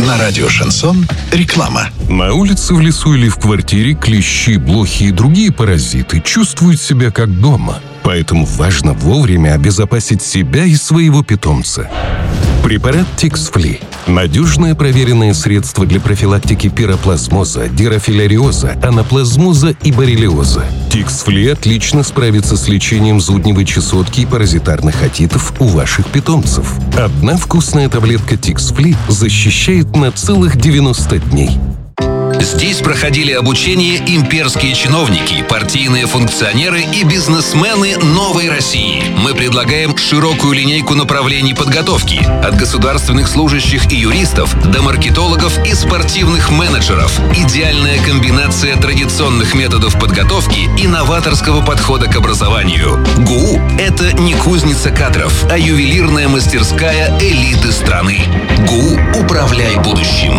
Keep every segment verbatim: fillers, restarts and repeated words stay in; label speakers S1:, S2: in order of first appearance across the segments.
S1: На радио «Шансон» реклама.
S2: На улице, в лесу или в квартире клещи, блохи и другие паразиты чувствуют себя как дома. Поэтому важно вовремя обезопасить себя и своего питомца. Препарат Тикс-Фли. Надежное проверенное средство для профилактики пироплазмоза, дирофиляриоза, анаплазмоза и боррелиоза. Тикс-Фли отлично справится с лечением зудневой чесотки и паразитарных отитов у ваших питомцев. Одна вкусная таблетка Тикс-Фли защищает на целых девяносто дней.
S3: Здесь проходили обучение имперские чиновники, партийные функционеры и бизнесмены новой России. Мы предлагаем широкую линейку направлений подготовки. От государственных служащих и юристов до маркетологов и спортивных менеджеров. Идеальная комбинация традиционных методов подготовки и новаторского подхода к образованию. ГУ – это не кузница кадров, а ювелирная мастерская элиты страны. ГУ «Управляй будущим».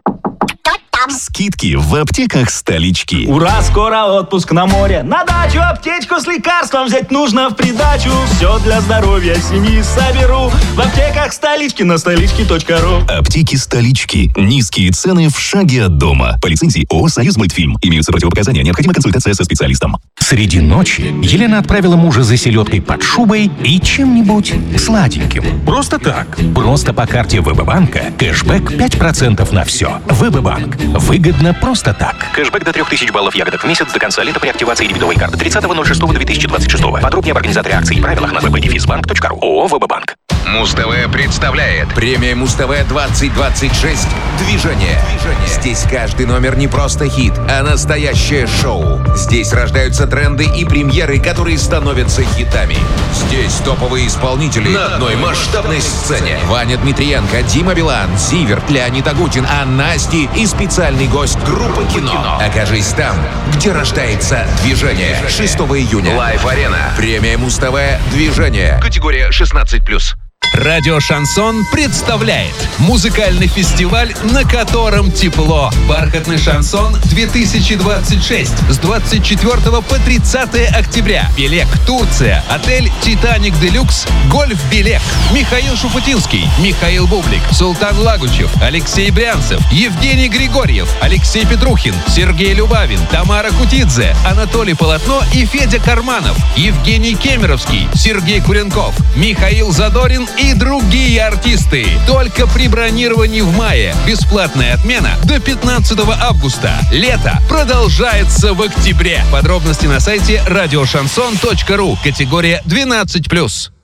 S4: Скидки в аптеках столички.
S5: Ура, скоро отпуск на море. На дачу аптечку с лекарством взять нужно в придачу. Все для здоровья семьи соберу в аптеках столички на столички точка ру.
S4: Аптеки столички. Низкие цены в шаге от дома. По лицензии ООО «Союзмультфильм». Имеются противопоказания. Необходима консультация со специалистом.
S6: Среди ночи Елена отправила мужа за селедкой под шубой и чем-нибудь сладеньким. Просто так. Просто по карте ВБ-банка. Кэшбэк пять процентов на все. ВБ-банк. Выгодно просто так.
S7: Кэшбэк до трех тысяч баллов ягодок в месяц до конца лета при активации дебетовой карты тридцатого ноль шестого две тысячи двадцать шестого. Подробнее об организаторе акций и правилах на вэ бэ дефис банк точка ру. ООО «ВБ-банк».
S8: Муз-ТВ представляет премия Муз-ТВ двадцать двадцать шесть «Движение». Движение. Здесь каждый номер не просто хит, а настоящее шоу. Здесь рождаются тренды и премьеры, которые становятся хитами. Здесь топовые исполнители на одной масштабной сцене. Ваня Дмитриенко, Дима Билан, Зиверт, Леонид Агутин, Анна Асти и специальный гость группы «Кино». Окажись там, где рождается «Движение». шестого июня. Лайв-арена. Премия Муз-ТВ «Движение». Категория шестнадцать плюс.
S9: Радио «Шансон» представляет музыкальный фестиваль, на котором тепло. «Бархатный шансон две тысячи двадцать шесть» с двадцать четвёртого по тридцатое октября. Белек, Турция. Отель «Титаник Делюкс». Гольф Белек. Михаил Шуфутинский, Михаил Бублик, Султан Лагучев, Алексей Брянцев, Евгений Григорьев, Алексей Петрухин, Сергей Любавин, Тамара Кутидзе, Анатолий Полотно и Федя Карманов, Евгений Кемеровский, Сергей Куренков, Михаил Задорин и другие артисты. Только при бронировании в мае. Бесплатная отмена до пятнадцатого августа. Лето продолжается в октябре. Подробности на сайте радио шансон точка ру. Категория двенадцать плюс.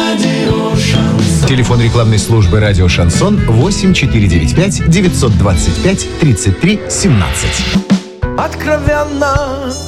S10: Телефон рекламной службы «Радио Шансон» восемь четыре девять пять девятьсот двадцать пять тридцать три семнадцать.
S11: Откровенно,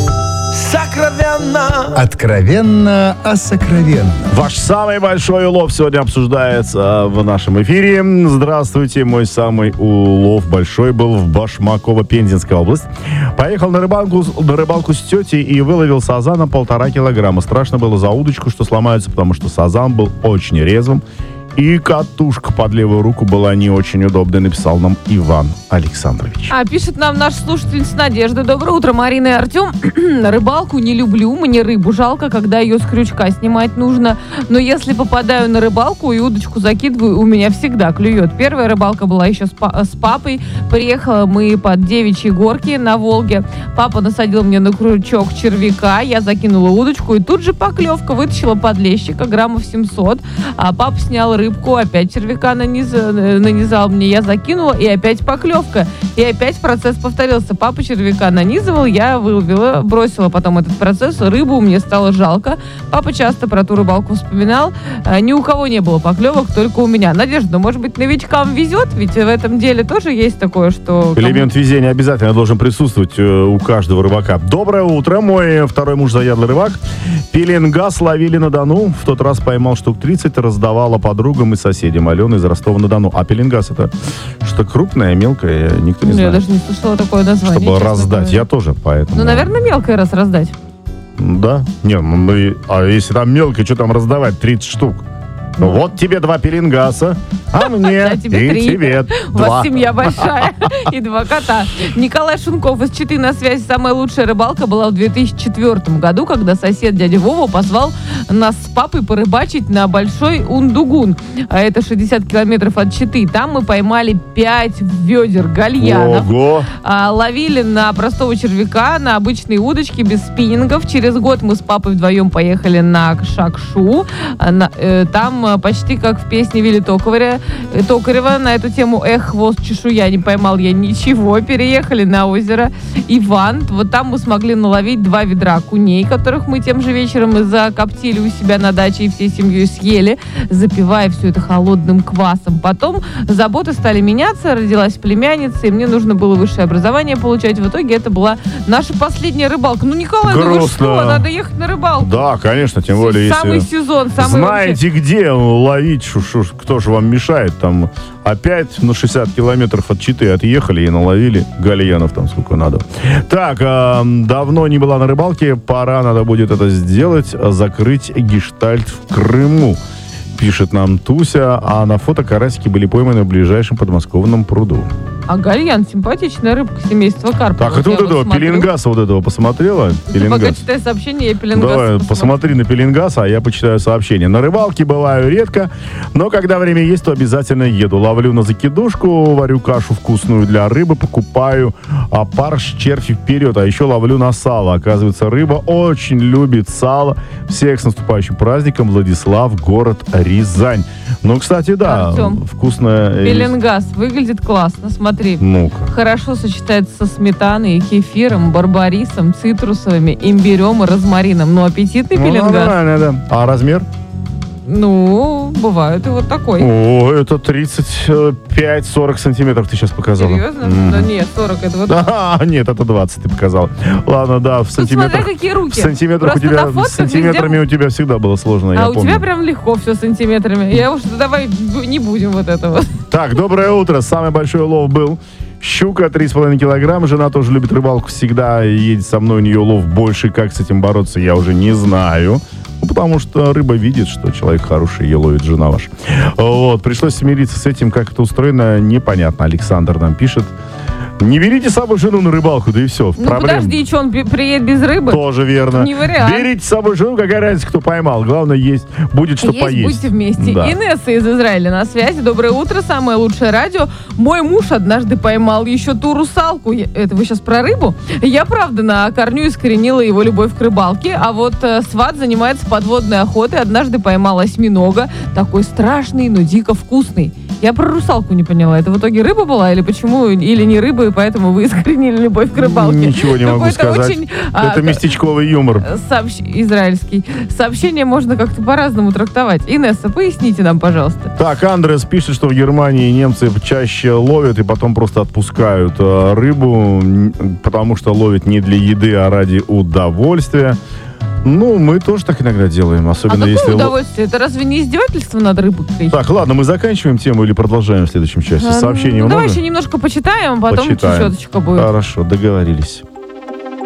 S11: сокровенно.
S10: Откровенно, а сокровенно.
S12: Ваш самый большой улов сегодня обсуждается в нашем эфире. Здравствуйте, мой самый улов большой был в Башмаково-Пензенская область. Поехал на рыбалку, на рыбалку с тетей и выловил сазана полтора килограмма. Страшно было за удочку, что сломается, потому что сазан был очень резвым. И катушка под левую руку была не очень удобной, написал нам Иван Александрович.
S13: А пишет нам наш слушательница Надежда. Доброе утро, Марина и Артем. На рыбалку не люблю, мне рыбу жалко, когда ее с крючка снимать нужно. Но если попадаю на рыбалку и удочку закидываю, у меня всегда клюет. Первая рыбалка была еще с, па- с папой. Приехала мы под Девичьи горки на Волге. Папа насадил мне на крючок червяка, я закинула удочку, и тут же поклевка, вытащила подлещика граммов семьсот. А папа снял рыбу. Рыбку, опять червяка наниз... нанизал мне, я закинула, и опять поклевка. И опять процесс повторился. Папа червяка нанизывал, я выловила, бросила потом этот процесс, рыбу мне стало жалко. Папа часто про ту рыбалку вспоминал. Ни у кого не было поклевок, только у меня. Надежда, может быть, новичкам везет? Ведь в этом деле тоже есть такое, что...
S12: Элемент везения обязательно должен присутствовать у каждого рыбака. Доброе утро, мой второй муж заядлый рыбак. Пеленгас ловили на Дону. В тот раз поймал штук тридцать, раздавала подругам и соседям. Алена из Ростова-на-Дону. А пеленгас это что, крупное, мелкое? Никто не знает.
S13: Я даже не слышала такое название.
S12: Чтобы раздать. Говоря. Я тоже, поэтому...
S13: Ну, наверное, мелкое раз раздать.
S12: Да? Не, ну, а если там мелкое, что там раздавать? тридцать штук. Вот тебе два пеленгаса, а мне
S13: А тебе
S12: и
S13: три.
S12: тебе
S13: У
S12: два.
S13: вас семья большая и два кота. Николай Шунков из Читы на связи. Самая лучшая рыбалка была в две тысячи четвёртом году, когда сосед дядя Вова позвал нас с папой порыбачить на Большой Ундугун. А это шестьдесят километров от Читы. Там мы поймали пять ведер гальянов.
S12: Ого!
S13: А, ловили на простого червяка, на обычные удочки, без спиннингов. Через год мы с папой вдвоем поехали на Шакшу. А, на- э, там а, почти как в песне Вилли Токаря, э, Токарева на эту тему «Эх, хвост чешуя, не поймал я ничего». Переехали на озеро Иван. Вот там мы смогли наловить два ведра окуней, которых мы тем же вечером и закоптили у себя на даче и всей семьей съели, запивая все это холодным квасом. Потом заботы стали меняться, родилась племянница, и мне нужно было высшее образование получать. В итоге это была наша последняя рыбалка. Ну, Николай, ну вы
S12: Грустно.
S13: что, надо ехать на рыбалку.
S12: Да, конечно, тем более,
S13: Самый
S12: если
S13: сезон, самый
S12: знаете, где ловить, шу- шу- кто же вам мешает. Там опять на шестьдесят километров от Читы отъехали и наловили гальянов там сколько надо. Так, а, давно не была на рыбалке, пора, надо будет это сделать, закрыть гештальт в Крыму. Пишет нам Туся, а на фото карасики были пойманы в ближайшем подмосковном пруду.
S13: А гальян симпатичная рыбка семейства карпа.
S12: Так, а ты
S13: я
S12: вот этого
S13: смотрю.
S12: пеленгаса вот этого посмотрела?
S13: Ты пока
S12: Пеленгас.
S13: читай сообщение, я пеленгаса
S12: Давай,
S13: посмотрю.
S12: посмотри на пеленгаса, а я почитаю сообщение. На рыбалке бываю редко, но когда время есть, то обязательно еду. Ловлю на закидушку, варю кашу вкусную для рыбы, покупаю а парш, червь вперед, а еще ловлю на сало. Оказывается, рыба очень любит сало. Всех с наступающим праздником, Владислав, город Рязань. Ну, кстати, да,
S13: Артем,
S12: вкусная...
S13: Пеленгас выглядит классно, смотри.
S12: Ну-ка.
S13: Хорошо сочетается со сметаной, кефиром, барбарисом, цитрусовыми, имбирем и розмарином. Ну, аппетитный
S12: Ну,
S13: пеленгас.
S12: нормально, да. А размер?
S13: Ну, бывает и вот такой.
S12: О, это тридцать пять сорок сантиметров ты сейчас показала.
S13: Серьезно?
S12: Мгм.
S13: Да нет, сорок это вот.
S12: А, нет, это двадцать ты показал. Ладно, да, в
S13: Тут
S12: сантиметрах.
S13: смотря какие руки.
S12: В сантиметрах у
S13: Просто
S12: тебя,
S13: на
S12: с
S13: фотках
S12: сантиметрами
S13: везде-
S12: у тебя всегда было сложно, я
S13: А у
S12: помню.
S13: тебя прям легко все сантиметрами. Я уж давай б- не будем вот этого.
S12: Так, доброе утро. Самый большой улов был. Щука три с половиной килограмма. Жена тоже любит рыбалку, всегда едет со мной, у нее улов больше. Как с этим бороться, я уже не знаю. Ну, потому что рыба видит, что человек хороший, ее ловит жена ваша. Вот, пришлось смириться с этим, как это устроено, непонятно. Александр нам пишет. Не берите с собой жену на рыбалку, да и все.
S13: Ну
S12: Проблем
S13: подожди, что он пи- приедет без рыбы?
S12: тоже верно.
S13: Не вариант.
S12: Берите с собой жену, какая разница, кто поймал. Главное, есть, будет что
S13: Есть,
S12: поесть.
S13: будьте вместе.
S12: Да.
S13: Инесса из Израиля на связи. Доброе утро, самое лучшее радио. Мой муж однажды поймал еще ту русалку. Я- Это вы сейчас про рыбу? Я, правда, на корню искоренила его любовь к рыбалке, а вот э, сват занимается подводной охотой. Однажды поймал осьминога. Такой страшный, но дико вкусный. Я про русалку не поняла. Это в итоге рыба была или почему? Или не рыба, и поэтому вы искоренили любовь к рыбалке?
S12: Ничего не могу
S13: Какой-то
S12: сказать.
S13: очень, а,
S12: Это местечковый юмор.
S13: Сообщ... Израильский. Сообщение можно как-то по-разному трактовать. Инесса, поясните нам, пожалуйста.
S12: Так, Андрес пишет, что в Германии немцы чаще ловят и потом просто отпускают э, рыбу, м, потому что ловят не для еды, а ради удовольствия. Ну, мы тоже так иногда делаем,
S13: А
S12: особенно
S13: какое
S12: если... ло-
S13: удовольствие? Это разве не издевательство над рыбкой?
S12: Так, ладно, мы заканчиваем тему или продолжаем в следующем части?
S13: А,
S12: Сообщение
S13: ну,
S12: много?
S13: давай еще немножко почитаем, а потом
S12: Почитаем.
S13: чечеточка будет.
S12: Хорошо, договорились.